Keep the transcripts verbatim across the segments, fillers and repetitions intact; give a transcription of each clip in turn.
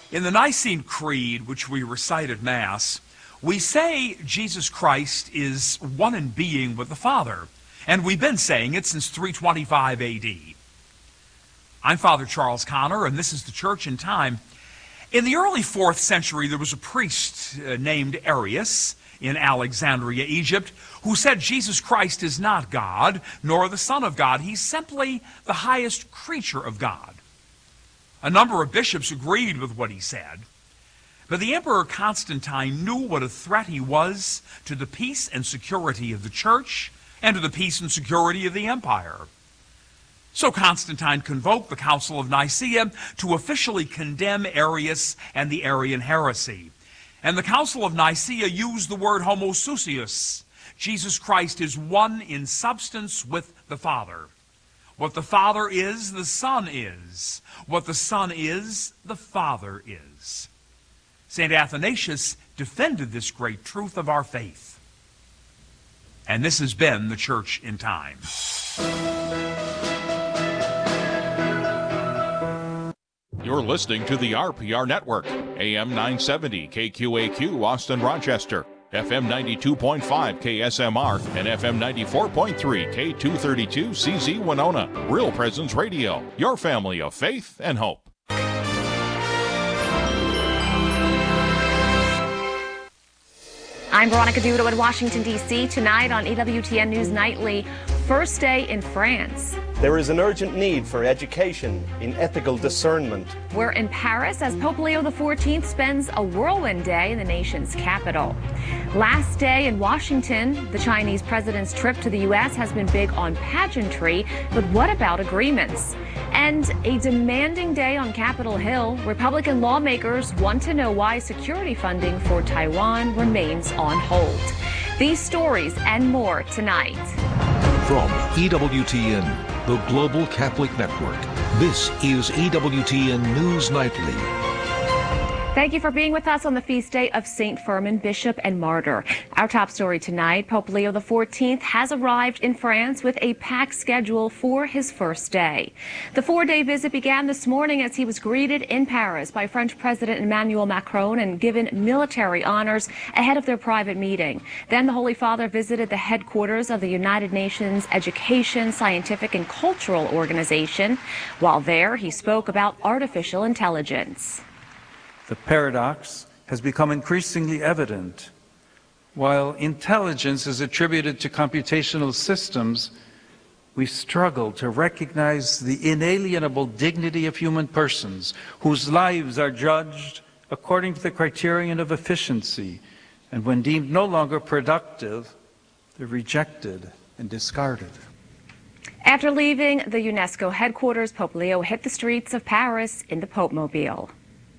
In the Nicene Creed, which we recite at Mass, we say Jesus Christ is one in being with the Father, and we've been saying it since three twenty-five A D. I'm Father Charles Connor, and this is the Church in Time. In the early fourth century, there was a priest uh, named Arius in Alexandria, Egypt, who said Jesus Christ is not God, nor the Son of God. He's simply the highest creature of God. A number of bishops agreed with what he said, but the Emperor Constantine knew what a threat he was to the peace and security of the Church and to the peace and security of the empire. So Constantine convoked the Council of Nicaea to officially condemn Arius and the Arian heresy. And the Council of Nicaea used the word homoousios. Jesus Christ is one in substance with the Father. What the Father is, the Son is. What the Son is, the Father is. Saint Athanasius defended this great truth of our faith. And this has been the Church in Time. You're listening to the R P R Network, A M nine seventy K Q A Q, Austin, Rochester, F M ninety-two point five K S M R, and F M ninety-four point three K two thirty-two C Z Winona. Real Presence Radio, your family of faith and hope. I'm Veronica Dudo in Washington, D C Tonight on E W T N News Nightly, first day in France. There is an urgent need for education in ethical discernment. We're in Paris as Pope Leo the fourteenth spends a whirlwind day in the nation's capital. Last day in Washington, the Chinese president's trip to the U S has been big on pageantry, but what about agreements? And a demanding day on Capitol Hill. Republican lawmakers want to know why security funding for Taiwan remains on hold. These stories and more tonight. From E W T N, the Global Catholic Network, this is E W T N News Nightly. Thank you for being with us on the feast day of Saint Firmin, Bishop and Martyr. Our top story tonight, Pope Leo the fourteenth has arrived in France with a packed schedule for his first day. The four-day visit began this morning as he was greeted in Paris by French President Emmanuel Macron and given military honors ahead of their private meeting. Then the Holy Father visited the headquarters of the United Nations Education, Scientific and Cultural Organization. While there, he spoke about artificial intelligence. The paradox has become increasingly evident. While intelligence is attributed to computational systems, we struggle to recognize the inalienable dignity of human persons whose lives are judged according to the criterion of efficiency, and when deemed no longer productive, they're rejected and discarded. After leaving the UNESCO headquarters, Pope Leo hit the streets of Paris in the Pope-mobile.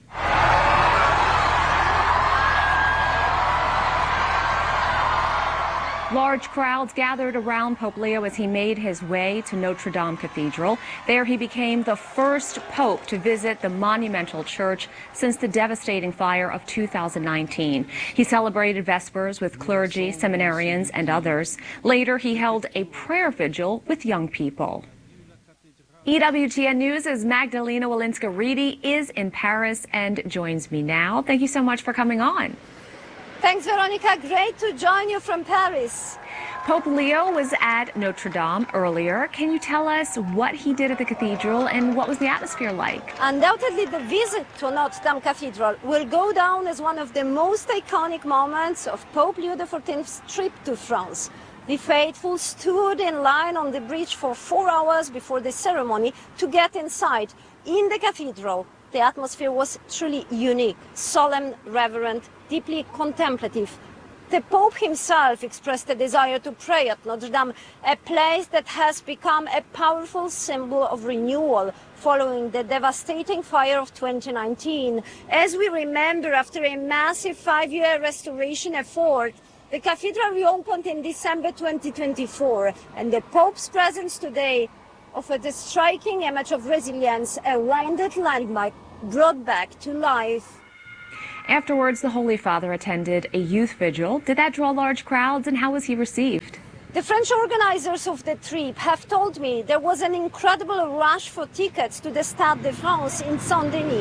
Large crowds gathered around Pope Leo as he made his way to Notre Dame Cathedral. There he became the first pope to visit the monumental church since the devastating fire of two thousand nineteen. He celebrated Vespers with clergy, seminarians, and others. Later, he held a prayer vigil with young people. E W T N News' Magdalena Walinska-Reedy is in Paris and joins me now. Thank you so much for coming on. Thanks, Veronica. Great to join you from Paris. Pope Leo was at Notre Dame earlier. Can you tell us what he did at the cathedral and what was the atmosphere like? Undoubtedly, the visit to Notre Dame Cathedral will go down as one of the most iconic moments of Pope Leo the fourteenth's trip to France. The faithful stood in line on the bridge for four hours before the ceremony to get inside. In the cathedral, the atmosphere was truly unique, solemn, reverent, deeply contemplative. The Pope himself expressed a desire to pray at Notre Dame, a place that has become a powerful symbol of renewal following the devastating fire of twenty nineteen. As we remember, after a massive five-year restoration effort, the cathedral reopened in December twenty twenty-four, and the Pope's presence today offered a striking image of resilience, a rendered landmark brought back to life. Afterwards, the Holy Father attended a youth vigil. Did that draw large crowds, and how was he received? The French organizers of the trip have told me there was an incredible rush for tickets to the Stade de France in Saint-Denis.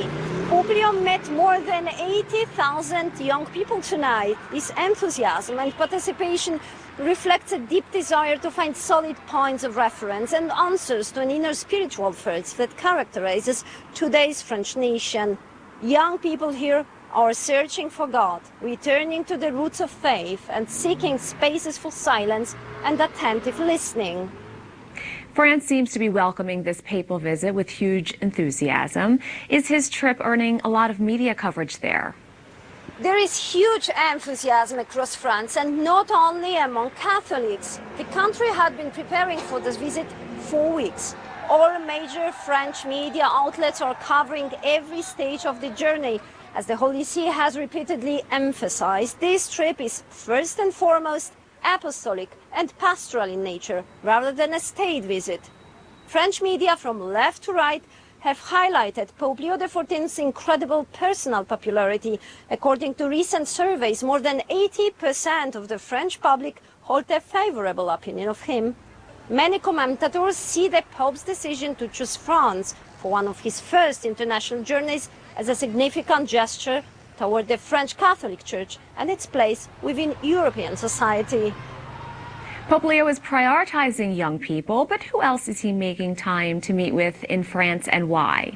Pope Leo met more than eighty thousand young people tonight. His enthusiasm and participation reflects a deep desire to find solid points of reference and answers to an inner spiritual thirst that characterizes today's French nation. Young people here are searching for God, returning to the roots of faith and seeking spaces for silence and attentive listening. France seems to be welcoming this papal visit with huge enthusiasm. Is his trip earning a lot of media coverage there? There is huge enthusiasm across France, and not only among Catholics. The country had been preparing for this visit for weeks. All major French media outlets are covering every stage of the journey. As the Holy See has repeatedly emphasized, this trip is first and foremost apostolic and pastoral in nature, rather than a state visit. French media from left to right have highlighted Pope Leo the fourteenth's incredible personal popularity. According to recent surveys, more than eighty percent of the French public hold a favorable opinion of him. Many commentators see the Pope's decision to choose France for one of his first international journeys as a significant gesture toward the French Catholic Church and its place within European society. Pope Leo is prioritizing young people, but who else is he making time to meet with in France and why?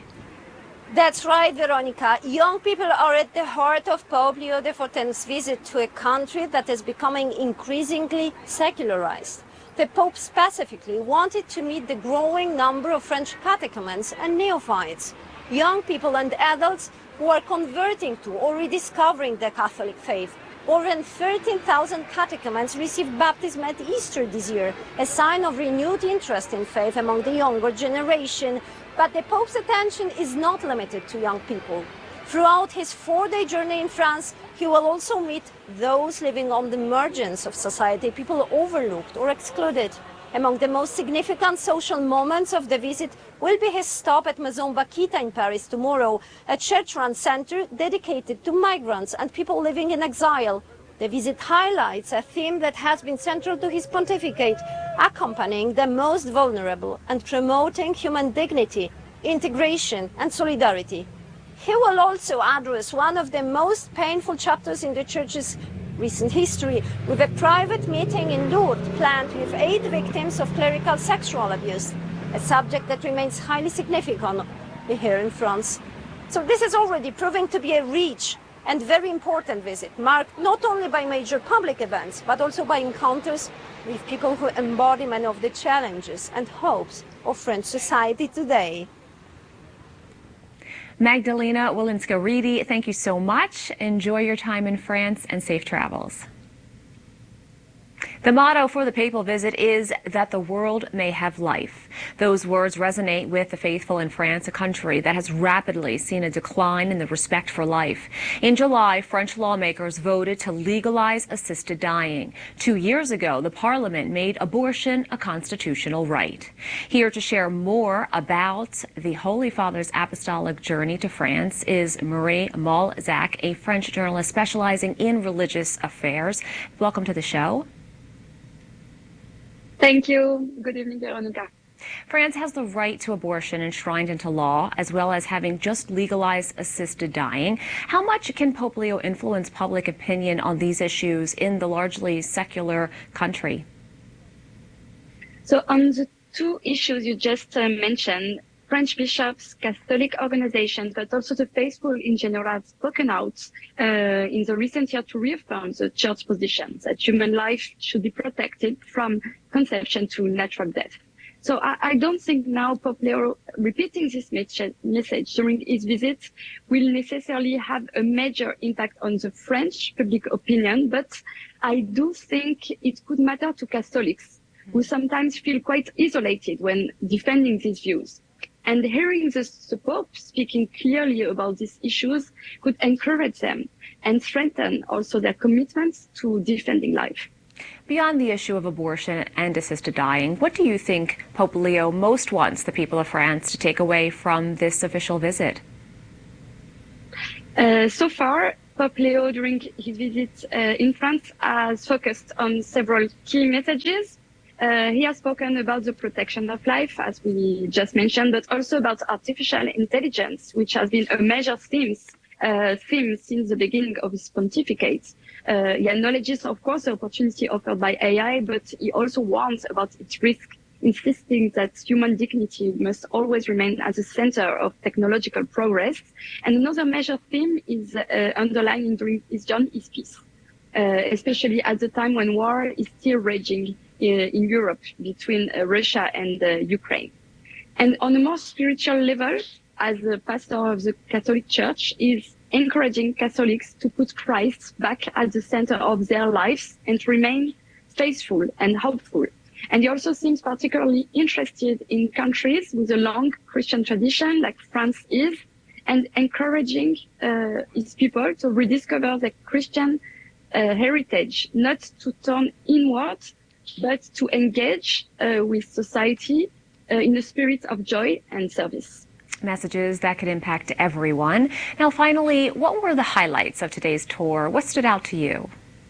That's right, Veronica. Young people are at the heart of Pope Leo the fourteenth's visit to a country that is becoming increasingly secularized. The Pope specifically wanted to meet the growing number of French catechumens and neophytes, young people and adults who are converting to or rediscovering the Catholic faith. More than thirteen thousand catechumens received baptism at Easter this year, a sign of renewed interest in faith among the younger generation. But the Pope's attention is not limited to young people. Throughout his four-day journey in France, he will also meet those living on the margins of society, people overlooked or excluded. Among the most significant social moments of the visit will be his stop at Maison Bakita in Paris tomorrow, a church-run center dedicated to migrants and people living in exile. The visit highlights a theme that has been central to his pontificate, accompanying the most vulnerable and promoting human dignity, integration and solidarity. He will also address one of the most painful chapters in the Church's recent history, with a private meeting in Lourdes planned with eight victims of clerical sexual abuse, a subject that remains highly significant here in France. So this is already proving to be a rich and very important visit, marked not only by major public events, but also by encounters with people who embody many of the challenges and hopes of French society today. Magdalena Wolinska-Reedy, thank you so much. Enjoy your time in France and safe travels. The motto for the papal visit is that the world may have life. Those words resonate with the faithful in France, a country that has rapidly seen a decline in the respect for life. In July, French lawmakers voted to legalize assisted dying. Two years ago, the parliament made abortion a constitutional right. Here to share more about the Holy Father's apostolic journey to France is Marie Malzac, a French journalist specializing in religious affairs. Welcome to the show. Thank you. Good evening, Veronica. France has the right to abortion enshrined into law, as well as having just legalized assisted dying. How much can Pope Leo influence public opinion on these issues in the largely secular country? So on the two issues you just uh, mentioned, French bishops, Catholic organizations, but also the faithful in general have spoken out uh, in the recent year to reaffirm the Church's position that human life should be protected from conception to natural death. So I, I don't think now Pope Leo repeating this message during his visit will necessarily have a major impact on the French public opinion, but I do think it could matter to Catholics who sometimes feel quite isolated when defending these views. And hearing the, the Pope speaking clearly about these issues could encourage them and strengthen also their commitments to defending life. Beyond the issue of abortion and assisted dying, what do you think Pope Leo most wants the people of France to take away from this official visit? Uh, so far, Pope Leo, during his visit uh, in France, has focused on several key messages. Uh, he has spoken about the protection of life, as we just mentioned, but also about artificial intelligence, which has been a major theme, uh, theme since the beginning of his pontificate. Uh, he acknowledges, of course, the opportunity offered by A I, but he also warns about its risk, insisting that human dignity must always remain at the center of technological progress. And another major theme is uh, underlying during his journey is peace, uh, especially at the time when war is still raging in Europe between uh, Russia and uh, Ukraine. And on a more spiritual level, as a pastor of the Catholic Church, is encouraging Catholics to put Christ back at the center of their lives and to remain faithful and hopeful. And he also seems particularly interested in countries with a long Christian tradition, like France is, and encouraging uh, his people to rediscover their Christian uh, heritage, not to turn inward, but to engage uh, with society uh, in a spirit of joy and service. Messages that could impact everyone. Now, finally, what were the highlights of today's tour? What stood out to you?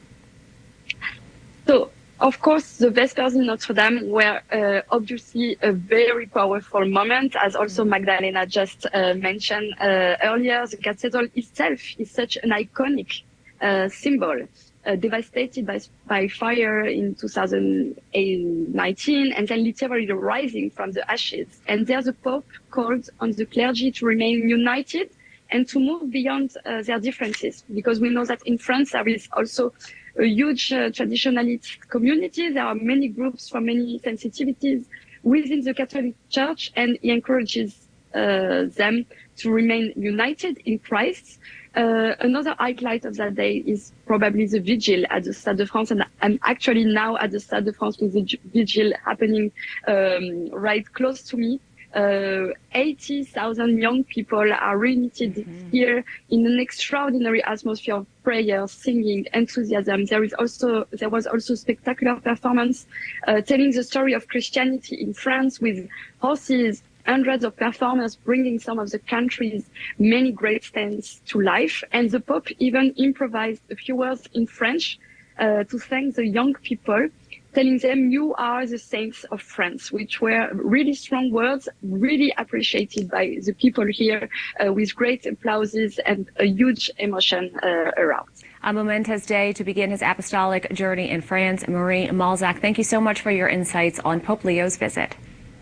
So, of course, the Vespers in Notre Dame were uh, obviously a very powerful moment, as also Magdalena just uh, mentioned uh, earlier. The cathedral itself is such an iconic uh, symbol. Uh, devastated by, by fire in two thousand nineteen and then literally rising from the ashes. And there the Pope called on the clergy to remain united and to move beyond uh, their differences, because we know that in France there is also a huge uh, traditionalist community. There are many groups from many sensitivities within the Catholic Church, and he encourages uh, them to remain united in Christ. Uh, another highlight of that day is probably the vigil at the Stade de France, and I'm actually now at the Stade de France with the vigil happening um, right close to me. Uh, eighty thousand young people are reunited mm-hmm. here in an extraordinary atmosphere of prayer, singing, enthusiasm. There is also there was also spectacular performance uh, telling the story of Christianity in France with horses. Hundreds of performers bringing some of the country's many great saints to life. And the Pope even improvised a few words in French uh, to thank the young people, telling them, "You are the saints of France," which were really strong words, really appreciated by the people here uh, with great applauses and a huge emotion uh, around. A momentous day to begin his apostolic journey in France. Marie Malzak, thank you so much for your insights on Pope Leo's visit.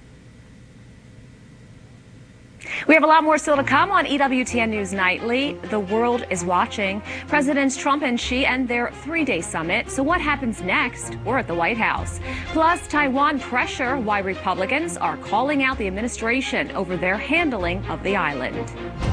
We have a lot more still to come on E W T N News Nightly. The world is watching. Presidents Trump and Xi end their three-day summit. So what happens next? We're at the White House. Plus, Taiwan pressure, why Republicans are calling out the administration over their handling of the island.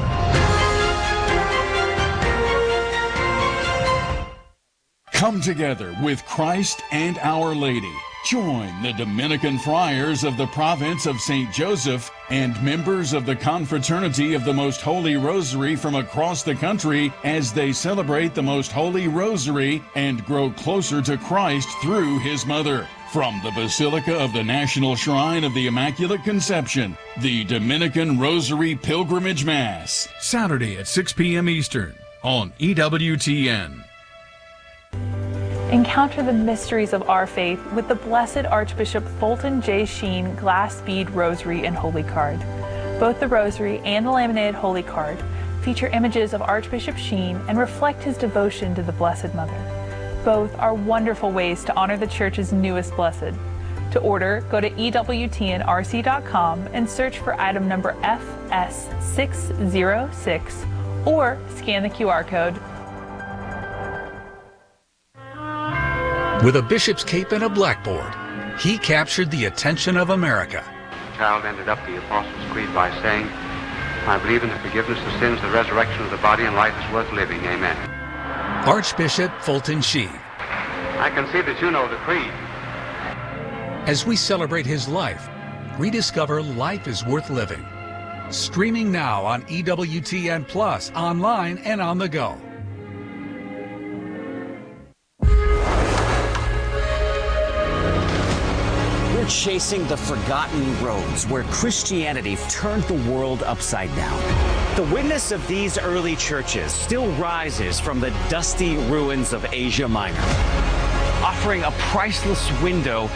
Come together with Christ and Our Lady. Join the Dominican friars of the province of Saint Joseph and members of the Confraternity of the Most Holy Rosary from across the country as they celebrate the Most Holy Rosary and grow closer to Christ through His Mother. From the Basilica of the National Shrine of the Immaculate Conception, the Dominican Rosary Pilgrimage Mass. Saturday at six p.m. Eastern on E W T N. Encounter the mysteries of our faith with the Blessed Archbishop Fulton J. Sheen Glass Bead Rosary and Holy Card. Both the Rosary and the laminated Holy Card feature images of Archbishop Sheen and reflect his devotion to the Blessed Mother. Both are wonderful ways to honor the Church's newest blessed. To order, go to E W T N R C dot com and search for item number F S six zero six or scan the Q R code. With a bishop's cape and a blackboard, he captured the attention of America. The child ended up the Apostles' Creed by saying, "I believe in the forgiveness of sins, the resurrection of the body, and life is worth living. Amen." Archbishop Fulton Sheen. I can see that you know the creed. As we celebrate his life, rediscover life is worth living. Streaming now on E W T N Plus, online and on the go. Chasing the forgotten roads where Christianity turned the world upside down. The witness of these early churches still rises from the dusty ruins of Asia Minor, offering a priceless window